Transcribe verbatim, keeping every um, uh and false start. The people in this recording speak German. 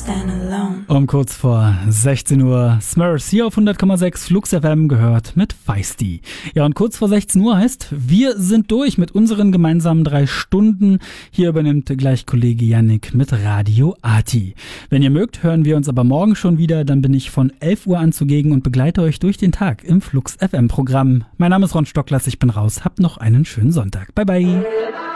stand alone. Um kurz vor sechzehn Uhr, Smurfs hier auf hundert Komma sechs Flux F M gehört mit Feisty. Ja, und kurz vor sechzehn Uhr heißt, wir sind durch mit unseren gemeinsamen drei Stunden. Hier übernimmt gleich Kollege Yannick mit Radio Arti. Wenn ihr mögt, hören wir uns aber morgen schon wieder. Dann bin ich von elf Uhr an zugegen und begleite euch durch den Tag im Flux F M Programm. Mein Name ist Ron Stocklers, ich bin raus. Habt noch einen schönen Sonntag. Bye bye.